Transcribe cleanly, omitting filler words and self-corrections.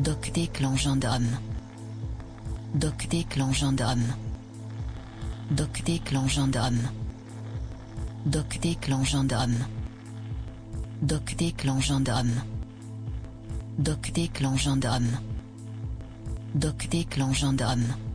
Docté-clan gendarme. Docté-clan gendarme. Docté-clan gendarme. Docté-clan gendarme. Docté-clan gendarme. Docté-clan gendarme. Docté-clan gendarme.